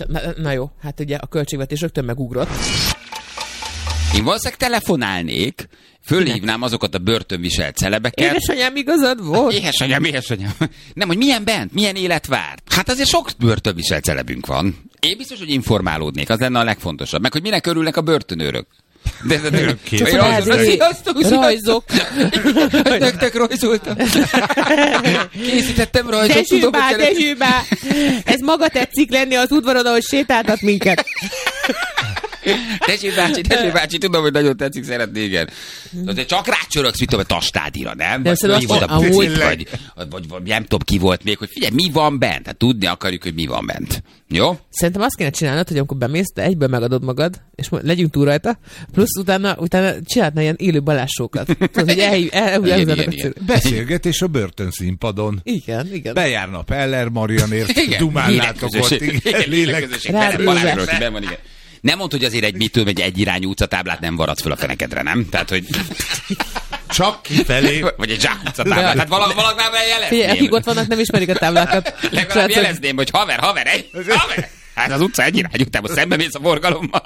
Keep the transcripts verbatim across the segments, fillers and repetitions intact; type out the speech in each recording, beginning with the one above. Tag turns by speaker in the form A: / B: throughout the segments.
A: Úristen, na, na jó, hát ugye a költségvetés rögtön megugrott.
B: Én valószínűleg telefonálnék, fölhívnám azokat a börtönviselt celebeket.
A: Édesanyám, igazad volt?
B: Édesanyám, édesanyám. Nem, hogy milyen bent, milyen élet várt. Hát azért sok börtönviselt celebünk van. Én biztos, hogy informálódnék, az lenne a legfontosabb. Meg, hogy minek örülnek a börtönőrök. De, de, de,
A: csak rajzok. Rajzok.
B: Nektek rajzoltam. Készítettem rajzot.
A: Dezsőbá, Dezsőbá. Ez maga tetszik lenni az udvaron, ahogy sétáltat minket.
B: Dezső bácsi, Dezső bácsi, tudom, hogy nagyon tetszik, szeretné, igen. De csak rácsörögsz, mit tudom, a Tastádira, nem?
A: De
B: vagy,
A: azt
B: volt a
A: amúgy...
B: bucit, vagy, vagy, vagy nem tudom, ki volt még, hogy figyelj, mi van bent? Hát tudni akarjuk, hogy mi van bent. Jó?
A: Szerintem azt kéne csinálnod, hogy amikor bemész, te egyből megadod magad, és legyünk túl rajta, plusz utána, utána csinálhatnál ilyen élő balássókat. Tudod, hogy elhúzzátok a cél.
C: Beszélgetés a börtönszínpadon.
A: Igen, igen.
C: Bejárna Peller Marianért, dumálnátok ott.
B: Igen, nem mondd, hogy azért egy mitől egy egyirányú utcatáblát nem varad föl a fenekedre, nem? Tehát, hogy...
C: Csak kifelé.
B: Vagy egy zsák utcatáblát. Hát valaki már jelezném.
A: Figyelj, akik ott vannak, nem ismerik a táblákat.
B: Legalább jelezném, hogy haver, haver, egy, haver. Hát az utca egyirányú, utána szembe mész a forgalommal.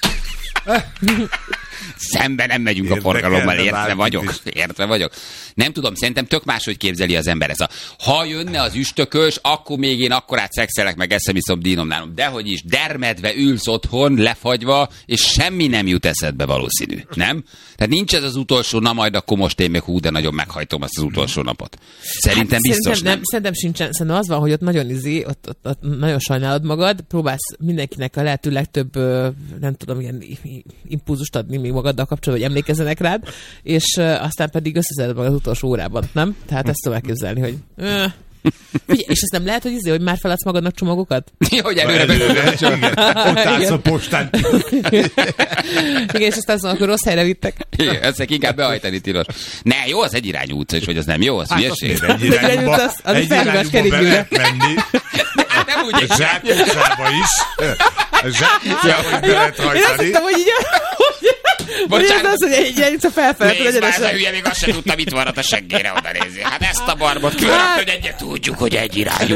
B: Szemben nem megyünk érdekel, a forgalommal, értve vagyok. Értve vagyok. Nem tudom, szerintem tök máshogy képzeli az ember. Ez a, ha jönne az üstökös, akkor még én akkorát szexelek, meg eszem iszom dínom nálam. Dehogy is, dermedve ülsz otthon, lefagyva, és semmi nem jut eszedbe valószínű. Nem? Tehát nincs ez az utolsó, na majd akkor most én még hú, de nagyon meghajtom azt az utolsó napot. Szerintem hát, biztos
A: szerintem
B: nem.
A: nem. Szerintem sincsen. Szerintem az van, hogy ott nagyon izé, ott, ott, ott nagyon sajnálod magad, próbálsz mindenkinek a lehető legtöbb, nem tudom, ilyen impulzust adni még magaddal kapcsolatban, hogy emlékezzenek rád, és uh, aztán pedig összeszeded magad az utolsó órában, nem? Tehát ezt tudom elképzelni, hogy... Uh, Figyelj, és ezt nem lehet, hogy, izé, hogy már feladsz magadnak csomagokat?
B: Ja, hogy előre belőle.
C: Ott állsz a postán.
A: Igen, és aztán szóval, akkor rossz helyre vittek.
B: Igen, ezt inkább behajtani tilos. Ne, jó, az egyirányú utca is, vagy az nem jó, az hülyeség.
C: Hát egy irányba, az, az egy irányba be lehet menni.
B: Nem úgy egy
C: zsákutcába is. Zsákutcába is be lehet hajtani.
A: Én azt hittem, hogy így... Bocsánat. Az, hogy egy ilyen felfelet
B: legyen. Nézd már, hülye, még azt sem tudtam, mit varrat a seggére oda nézni. Hát ezt a barbot különböző, hát... hogy egyet tudjuk, hogy egy irányú.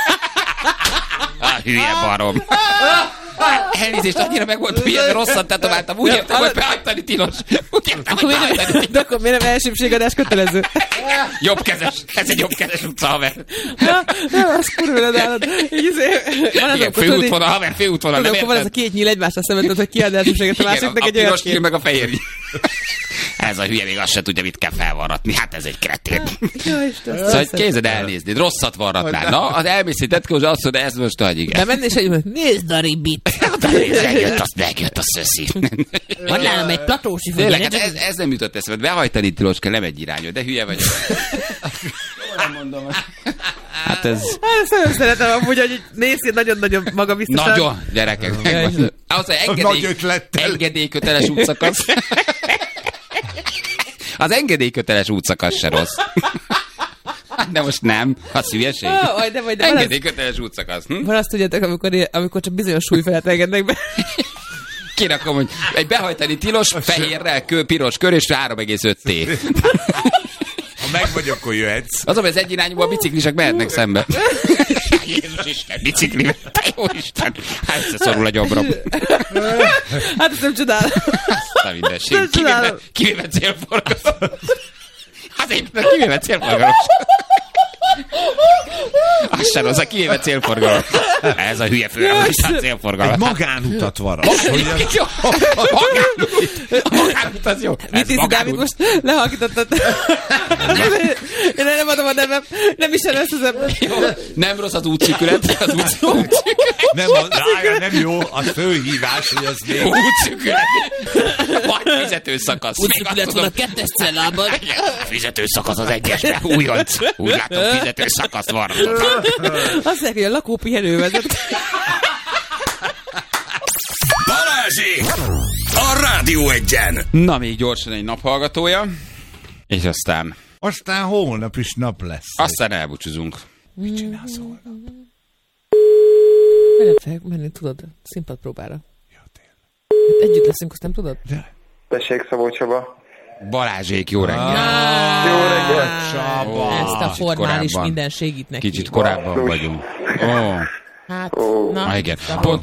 B: A hülye barom. Elnézést, annyira meg volt hülye, de rosszat tetováltam. Úgy értem, hogy behajtani tilos. Úgy értem, hogy behajtani tilos.
A: De akkor miért nem elsőbségadás kötelező?
B: Jobbkezes. Ez egy jobbkezes utca, haver.
A: Nem, az kurva állad.
B: Igen, főútvonal, haver, főútvonal.
A: Nem akkor van ez a két nyíl egymásra szemben, hogy ki ad elsőbséget a másiknak egy
B: olyat. A piros meg a fehér. Ez a hülye még azt se tudja, mit kell felvarratni. Hát ez egy kretén. Szóval kézed elnézni, rosszat varratnál. Na, az elmész, tetkós azt mondja, ez most nagy, igen.
A: De menni és egy, nézd a ribit.
B: Megjött, azt megjött a szöszi.
A: Van nálam egy platósi
B: főleg. Hát ez, ez nem jutott eszembe. Behajtani tiloska, nem egy irányú, de hülye vagyok. Jól mondom. Hát ez...
A: Hát nagyon szeretem amúgy, hogy nézd, nagyon-nagyon magabiztosan.
B: Nagyon, gyerekek. Az engedély, engedélyköteles útszakasz. Az engedélyköteles útszakasz se rossz. De most nem. Az hülyeség.
A: Oh, de majd, de
B: engedélyköteles útszakasz. Hm?
A: Van azt tudjátok, amikor, amikor csak bizonyos súlyfelet engednek be.
B: Kirakom, hogy egy behajtani tilos, fehérrel, kő, piros kör és három egész öt té.
C: Ha meg vagy, akkor jöhetsz.
B: Az, hogy az egyirányúban a biciklisek mehetnek szembe. Jézus Isten, biciklivel. Te jó Isten. Hát összeszorul a gyomrom.
A: Hát ezt nem csodálom.
B: Na mindenség. Kivéve, kivéve célforgalom. Azért, kivéve célforgalom. Az sem az a kivéve célforgalom. Ez a hülye főrállásán célforgalom.
C: Egy magánutat varat.
B: A magánut az jó.
A: Mit hiszi, Dávid, most lehallgítottad? Én nem adom a nevem. Nem is ezt az ember.
B: Nem rossz az útszükület. Az útszükület.
C: Nem, nem jó, az főhívás, hogy az még.
B: Útszükület. Vagy fizetőszakasz.
A: Útszükület van a kettes cellában.
B: Fizetőszakasz az egyesben. Újonc. Úgy látom, fizetőszakaszt van.
A: Azt mondják, hogy a lakópihenő vezet.
D: Balázsék! A Rádió Egyen!
B: Na, még gyorsan egy naphallgatója. És aztán...
C: Aztán holnap is nap lesz.
B: Aztán elbúcsúzunk.
C: Mit csinálsz holnap?
A: Menni fel, menni, tudod, színpadpróbára.
C: Ja, tényleg.
A: Hát együtt leszünk, azt nem tudod?
C: De...
E: Tessék, Szabó Csaba.
B: Balázsék, jó reggel.
E: Ah, jó reggel.
C: Csaba.
A: Ezt a formális minden segít neki.
B: Kicsit korábban vagyunk. Ó.
A: Hát,
E: oh.
A: na.
B: Ah, igen. Pont